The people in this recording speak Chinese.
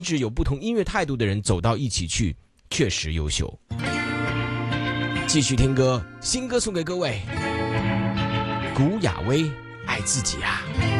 至有不同音乐态度的人走到一起去，确实优秀。继续听歌，新歌送给各位，古雅薇，爱自己啊。